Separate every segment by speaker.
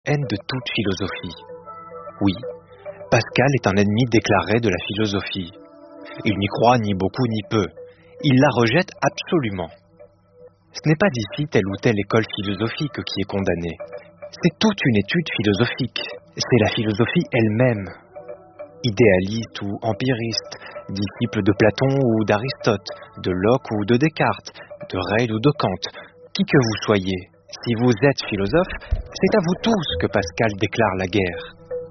Speaker 1: haine de toute philosophie. Oui, Pascal est un ennemi déclaré de la philosophie. Il n'y croit ni beaucoup ni peu. Il la rejette absolument. Ce n'est pas ici telle ou telle école philosophique qui est condamnée. C'est toute une étude philosophique. C'est la philosophie elle-même. Idéaliste ou empiriste, disciple de Platon ou d'Aristote, de Locke ou de Descartes, de Reil ou de Kant, qui que vous soyez, si vous êtes philosophe, c'est à vous tous que Pascal déclare la guerre.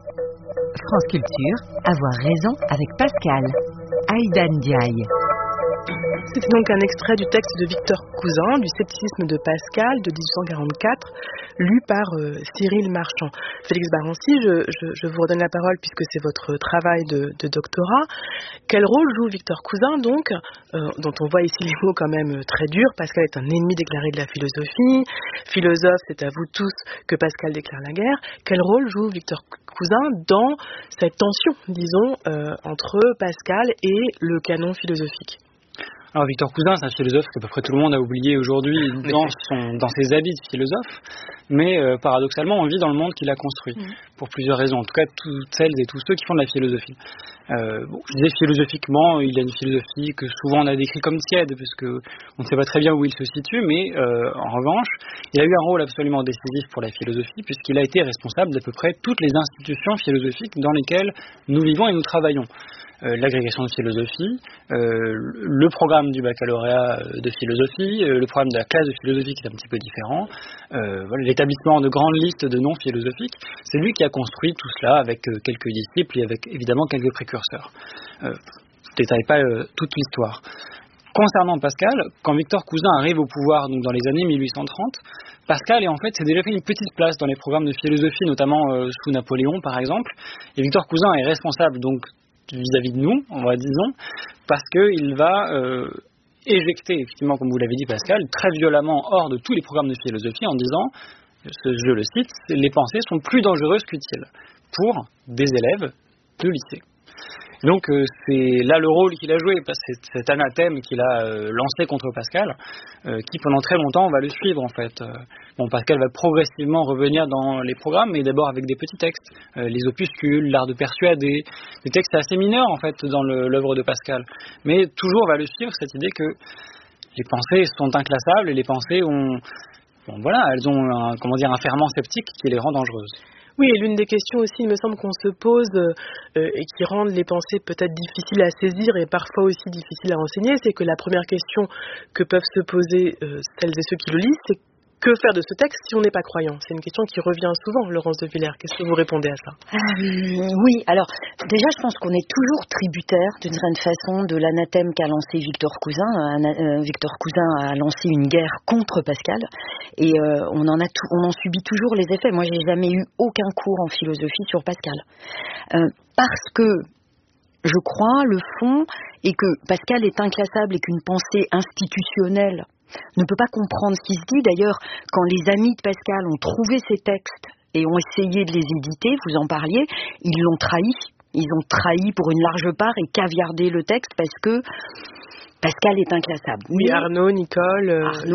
Speaker 2: France Culture, avoir raison avec Pascal. Aïda Ndiaye.
Speaker 3: C'est donc un extrait du texte de Victor Cousin, du Scepticisme de Pascal, de 1844, lu par Cyril Marchand. Félix Barancy, je vous redonne la parole puisque c'est votre travail de doctorat. Quel rôle joue Victor Cousin, donc, dont on voit ici les mots quand même très durs? Pascal est un ennemi déclaré de la philosophie. Philosophe, c'est à vous tous que Pascal déclare la guerre. Quel rôle joue Victor Cousin dans cette tension, disons, entre Pascal et le canon philosophique?
Speaker 4: Alors Victor Cousin, c'est un philosophe qu'à peu près tout le monde a oublié aujourd'hui dans ses habits de philosophe, mais paradoxalement on vit dans le monde qu'il a construit, pour plusieurs raisons, en tout cas toutes celles et tous ceux qui font de la philosophie. Je disais philosophiquement, il a une philosophie que souvent on a décrit comme tiède, parce qu'on ne sait pas très bien où il se situe, mais en revanche, il a eu un rôle absolument décisif pour la philosophie, puisqu'il a été responsable d'à peu près toutes les institutions philosophiques dans lesquelles nous vivons et nous travaillons. L'agrégation de philosophie, le programme du baccalauréat de philosophie, le programme de la classe de philosophie qui est un petit peu différent, l'établissement de grandes listes de noms philosophiques. C'est lui qui a construit tout cela avec quelques disciples et avec évidemment quelques précurseurs. Je ne détaille pas toute l'histoire. Concernant Pascal, quand Victor Cousin arrive au pouvoir donc dans les années 1830, Pascal s'est déjà fait une petite place dans les programmes de philosophie, notamment sous Napoléon par exemple, et Victor Cousin est responsable donc vis-à-vis de nous, disons, parce qu'il va éjecter, effectivement, comme vous l'avez dit Pascal, très violemment hors de tous les programmes de philosophie en disant, je le cite, les pensées sont plus dangereuses qu'utiles pour des élèves de lycée. Donc c'est là le rôle qu'il a joué, c'est cet anathème qu'il a lancé contre Pascal, qui pendant très longtemps va le suivre en fait. Pascal va progressivement revenir dans les programmes, mais d'abord avec des petits textes, les opuscules, l'art de persuader, des textes assez mineurs en fait dans l'œuvre de Pascal, mais toujours va le suivre cette idée que les pensées sont inclassables et les pensées elles ont un ferment sceptique qui les rend dangereuses.
Speaker 3: Oui, et l'une des questions aussi, il me semble qu'on se pose et qui rendent les pensées peut-être difficiles à saisir et parfois aussi difficiles à enseigner, c'est que la première question que peuvent se poser celles et ceux qui le lisent, c'est que faire de ce texte si on n'est pas croyant? C'est une question qui revient souvent, Laurence de Villers. Qu'est-ce que vous répondez à ça?
Speaker 2: Oui, alors déjà je pense qu'on est toujours tributaire d'une certaine façon de l'anathème qu'a lancé Victor Cousin. Victor Cousin a lancé une guerre contre Pascal et on en subit toujours les effets. Moi j'ai jamais eu aucun cours en philosophie sur Pascal parce que je crois le fond est que Pascal est inclassable et qu'une pensée institutionnelle ne peut pas comprendre ce qui se dit. D'ailleurs, quand les amis de Pascal ont trouvé ces textes et ont essayé de les éditer, vous en parliez, ils l'ont trahi. Ils ont trahi pour une large part et caviardé le texte parce que Pascal est inclassable.
Speaker 3: Oui, Arnaud, Nicole,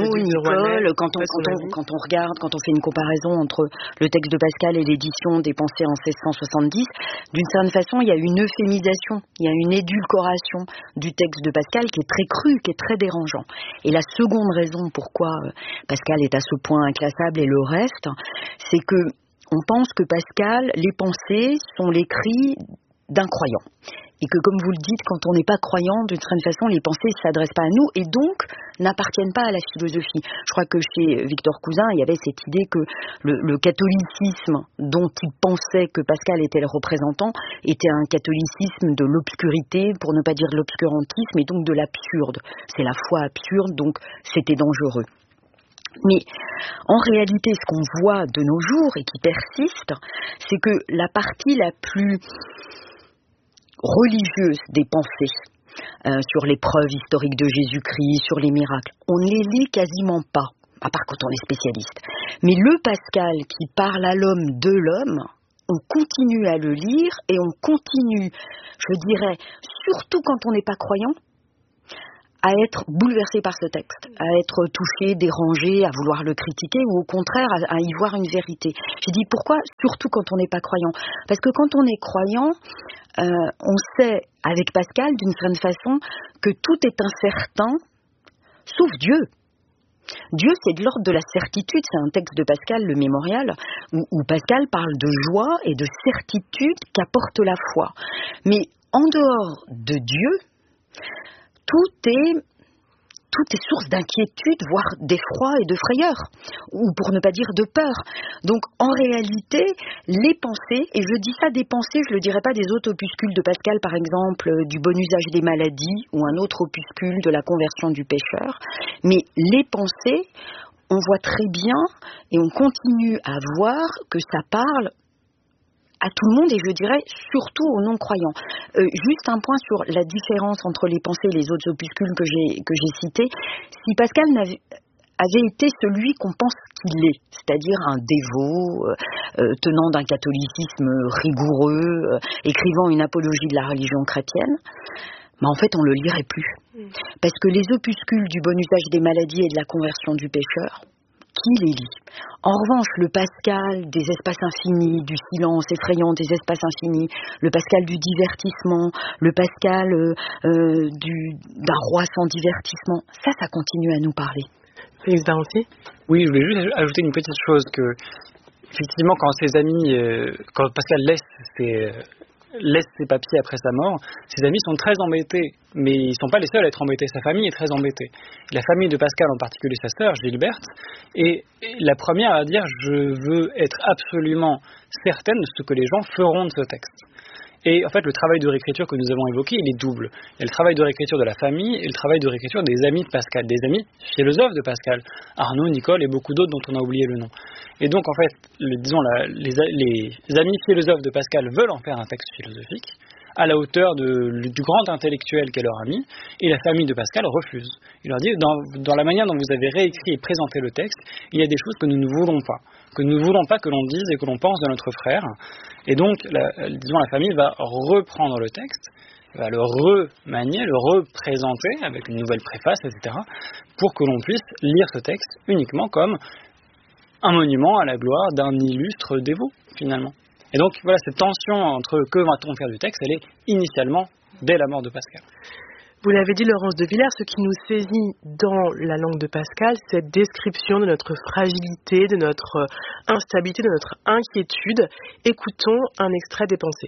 Speaker 2: quand on regarde, quand on fait une comparaison entre le texte de Pascal et l'édition des Pensées en 1670, d'une certaine façon, il y a une euphémisation, il y a une édulcoration du texte de Pascal qui est très cru, qui est très dérangeant. Et la seconde raison pourquoi Pascal est à ce point inclassable et le reste, c'est que on pense que Pascal, les pensées sont l'écrit d'un croyant. Et que, comme vous le dites, quand on n'est pas croyant, d'une certaine façon, les pensées ne s'adressent pas à nous et donc n'appartiennent pas à la philosophie. Je crois que chez Victor Cousin, il y avait cette idée que le catholicisme dont il pensait que Pascal était le représentant était un catholicisme de l'obscurité, pour ne pas dire de l'obscurantisme, et donc de l'absurde. C'est la foi absurde, donc c'était dangereux. Mais en réalité, ce qu'on voit de nos jours et qui persiste, c'est que la partie la plus religieuse des pensées sur les preuves historiques de Jésus-Christ, sur les miracles, on ne les lit quasiment pas, à part quand on est spécialiste. Mais le Pascal qui parle à l'homme de l'homme, on continue à le lire et on continue, je dirais, surtout quand on n'est pas croyant, à être bouleversé par ce texte, à être touché, dérangé, à vouloir le critiquer ou au contraire à y voir une vérité. J'ai dit pourquoi, surtout quand on n'est pas croyant. Parce que quand on est croyant, on sait avec Pascal d'une certaine façon que tout est incertain sauf Dieu. Dieu, c'est de l'ordre de la certitude. C'est un texte de Pascal, le Mémorial, où Pascal parle de joie et de certitude qu'apporte la foi. Mais en dehors de Dieu, tout est source d'inquiétude, voire d'effroi et de frayeur, ou pour ne pas dire de peur. Donc, en réalité, les pensées, et je dis ça des pensées, je ne le dirais pas des autres opuscules de Pascal, par exemple, du bon usage des maladies, ou un autre opuscule de la conversion du pécheur, mais les pensées, on voit très bien, et on continue à voir que ça parle à tout le monde, et je dirais surtout aux non-croyants. Juste un point sur la différence entre les pensées et les autres opuscules que j'ai cités. Si Pascal avait été celui qu'on pense qu'il est, c'est-à-dire un dévot, tenant d'un catholicisme rigoureux, écrivant une apologie de la religion chrétienne, mais en fait on ne le lirait plus. Parce que les opuscules du bon usage des maladies et de la conversion du pécheur, qui les lit? En revanche, le Pascal des espaces infinis, du silence effrayant des espaces infinis, le Pascal du divertissement, le Pascal d'un roi sans divertissement, ça continue à nous parler.
Speaker 3: Félix Barancy ?
Speaker 4: Oui, je voulais juste ajouter une petite chose, que effectivement quand ses amis, quand Pascal laisse ses papiers après sa mort, ses amis sont très embêtés, mais ils ne sont pas les seuls à être embêtés, sa famille est très embêtée. La famille de Pascal, en particulier sa sœur, Gilberte, est la première à dire « je veux être absolument certaine de ce que les gens feront de ce texte ». Et en fait, le travail de réécriture que nous avons évoqué, il est double. Il y a le travail de réécriture de la famille et le travail de réécriture des amis de Pascal, des amis philosophes de Pascal, Arnaud, Nicole et beaucoup d'autres dont on a oublié le nom. Et donc, en fait, les amis philosophes de Pascal veulent en faire un texte philosophique à la hauteur du grand intellectuel qu'est leur ami, et la famille de Pascal refuse. Il leur dit, dans la manière dont vous avez réécrit et présenté le texte, il y a des choses que nous ne voulons pas, que l'on dise et que l'on pense de notre frère. Et donc, la famille va reprendre le texte, va le remanier, le représenter avec une nouvelle préface, etc., pour que l'on puisse lire ce texte uniquement comme un monument à la gloire d'un illustre dévot, finalement. Et donc, voilà, cette tension entre que va-t-on faire du texte, elle est initialement dès la mort de Pascal.
Speaker 3: Vous l'avez dit, Laurence de Villers, ce qui nous saisit dans la langue de Pascal, cette description de notre fragilité, de notre instabilité, de notre inquiétude. Écoutons un extrait des pensées.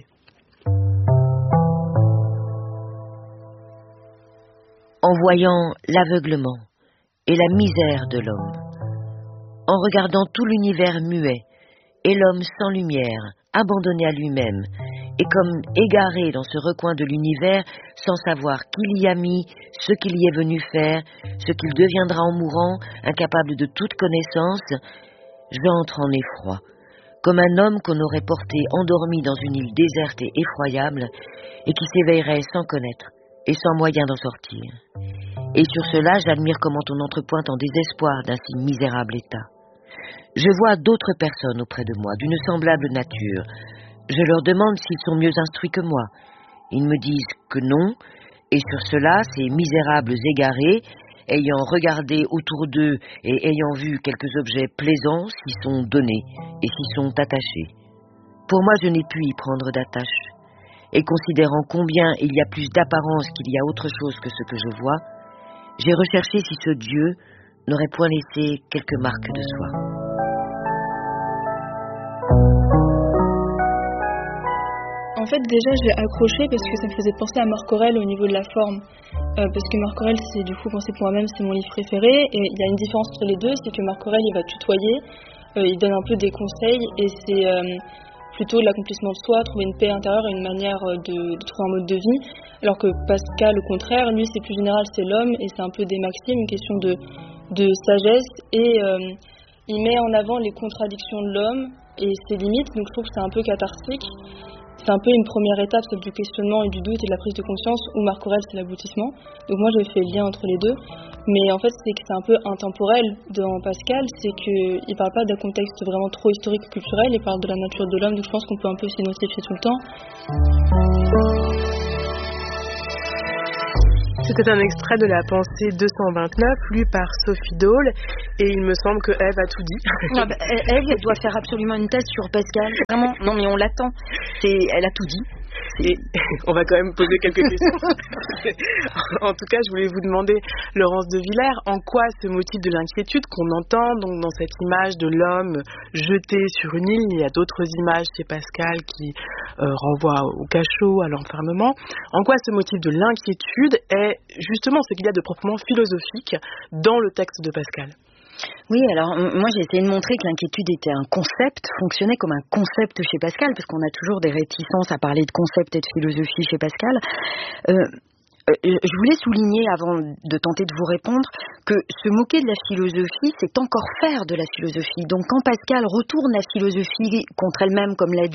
Speaker 5: En voyant l'aveuglement et la misère de l'homme, en regardant tout l'univers muet et l'homme sans lumière, abandonné à lui-même, et comme égaré dans ce recoin de l'univers, sans savoir qui l'y a mis, ce qu'il y est venu faire, ce qu'il deviendra en mourant, incapable de toute connaissance, j'entre en effroi, comme un homme qu'on aurait porté endormi dans une île déserte et effroyable, et qui s'éveillerait sans connaître, et sans moyen d'en sortir. Et sur cela, j'admire comment on entrepointe en désespoir d'un si misérable état. Je vois d'autres personnes auprès de moi, d'une semblable nature. Je leur demande s'ils sont mieux instruits que moi. Ils me disent que non, et sur cela, ces misérables égarés, ayant regardé autour d'eux et ayant vu quelques objets plaisants, s'y sont donnés et s'y sont attachés. Pour moi, je n'ai pu y prendre d'attache. Et considérant combien il y a plus d'apparence qu'il y a autre chose que ce que je vois, j'ai recherché si ce Dieu n'aurait point laissé quelques marques de soi.
Speaker 6: En fait, déjà, j'ai accroché parce que ça me faisait penser à Marc Aurèle au niveau de la forme. Parce que Marc Aurèle, c'est du coup, pensé pour moi-même, c'est mon livre préféré. Et il y a une différence entre les deux, c'est que Marc Aurèle, il va tutoyer, il donne un peu des conseils, et c'est plutôt l'accomplissement de soi, trouver une paix intérieure et une manière de trouver un mode de vie. Alors que Pascal, au contraire, lui, c'est plus général, c'est l'homme, et c'est un peu des maximes, une question de sagesse, et il met en avant les contradictions de l'homme et ses limites, donc je trouve que c'est un peu cathartique. C'est un peu une première étape, celle du questionnement et du doute et de la prise de conscience, où Marc Aurèle, c'est l'aboutissement. Donc moi, j'ai fait le lien entre les deux. Mais en fait, c'est que c'est un peu intemporel dans Pascal, c'est qu'il ne parle pas d'un contexte vraiment trop historique ou culturel, il parle de la nature de l'homme, donc je pense qu'on peut un peu s'identifier tout le temps.
Speaker 3: C'était un extrait de la pensée 229 lu par Sophie Dole et il me semble que Ève a tout dit.
Speaker 2: Elle doit faire absolument une thèse sur Pascal. Vraiment, non mais on l'attend. Elle a tout dit.
Speaker 3: Et on va quand même poser quelques questions. En tout cas, je voulais vous demander, Laurence de Villers, en quoi ce motif de l'inquiétude qu'on entend donc dans cette image de l'homme jeté sur une île, il y a d'autres images chez Pascal qui renvoient au cachot, à l'enfermement, en quoi ce motif de l'inquiétude est justement ce qu'il y a de proprement philosophique dans le texte de Pascal?
Speaker 2: Oui, alors moi j'ai essayé de montrer que l'inquiétude était un concept, fonctionnait comme un concept chez Pascal, parce qu'on a toujours des réticences à parler de concept et de philosophie chez Pascal. Je voulais souligner, avant de tenter de vous répondre, que se moquer de la philosophie, c'est encore faire de la philosophie. Donc quand Pascal retourne la philosophie contre elle-même, comme l'a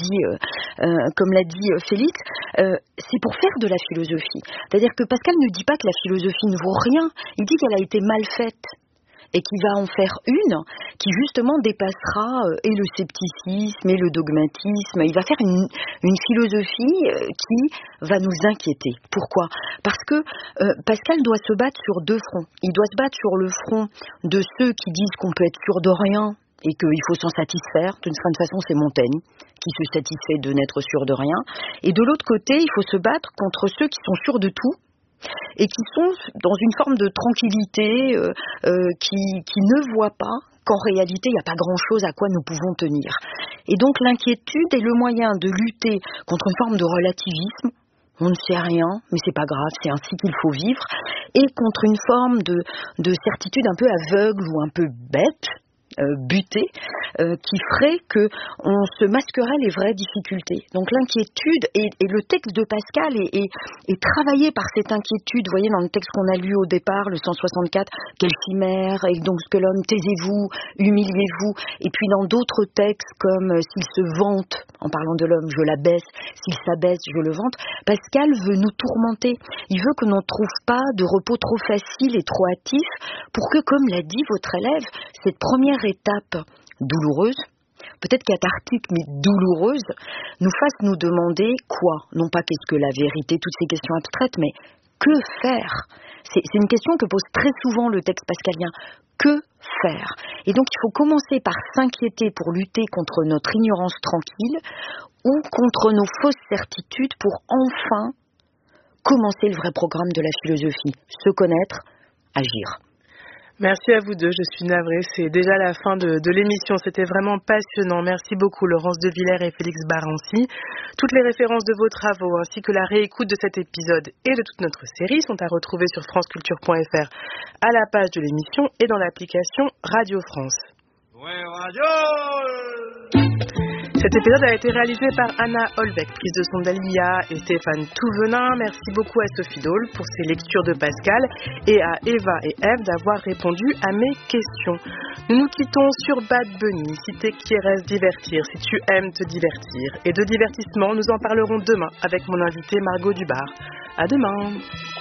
Speaker 2: dit Félix, c'est pour faire de la philosophie. C'est-à-dire que Pascal ne dit pas que la philosophie ne vaut rien, il dit qu'elle a été mal faite. Et qui va en faire une qui justement dépassera et le scepticisme et le dogmatisme. Il va faire une philosophie qui va nous inquiéter. Pourquoi ? Parce que Pascal doit se battre sur deux fronts. Il doit se battre sur le front de ceux qui disent qu'on peut être sûr de rien et qu'il faut s'en satisfaire. D'une certaine façon, c'est Montaigne qui se satisfait de n'être sûr de rien. Et de l'autre côté, il faut se battre contre ceux qui sont sûrs de tout et qui sont dans une forme de tranquillité, qui ne voient pas qu'en réalité, il n'y a pas grand-chose à quoi nous pouvons tenir. Et donc l'inquiétude est le moyen de lutter contre une forme de relativisme. On ne sait rien, mais c'est pas grave, c'est ainsi qu'il faut vivre, et contre une forme de certitude un peu aveugle ou un peu bête, butée, qui ferait qu'on se masquerait les vraies difficultés. Donc l'inquiétude, et le texte de Pascal est travaillé par cette inquiétude. Vous voyez dans le texte qu'on a lu au départ, le 164, quelle chimère, et donc ce que l'homme, taisez-vous, humiliez-vous. Et puis dans d'autres textes comme s'il se vante, en parlant de l'homme, je l'abaisse, s'il s'abaisse, je le vante, Pascal veut nous tourmenter. Il veut que l'on ne trouve pas de repos trop facile et trop hâtif pour que, comme l'a dit votre élève, cette première étape douloureuse, peut-être cathartique mais douloureuse, nous fasse nous demander quoi ? Non pas qu'est-ce que la vérité, toutes ces questions abstraites, mais que faire ? C'est une question que pose très souvent le texte pascalien. Que faire ? Et donc il faut commencer par s'inquiéter pour lutter contre notre ignorance tranquille ou contre nos fausses certitudes pour enfin commencer le vrai programme de la philosophie. Se connaître, agir.
Speaker 3: Merci à vous deux, je suis navrée, c'est déjà la fin de l'émission, c'était vraiment passionnant. Merci beaucoup Laurence de Villers et Félix Barancy. Toutes les références de vos travaux ainsi que la réécoute de cet épisode et de toute notre série sont à retrouver sur franceculture.fr à la page de l'émission et dans l'application Radio France. Ouais, radio. Cet épisode a été réalisé par Anna Holbeck, prise de son d'Alia et Stéphane Touvenin. Merci beaucoup à Sophie Dole pour ses lectures de Pascal et à Eva et Ève d'avoir répondu à mes questions. Nous nous quittons sur Bad Bunny, cité qui reste divertir, si tu aimes te divertir. Et de divertissement, nous en parlerons demain avec mon invitée Margot Dubar. À demain.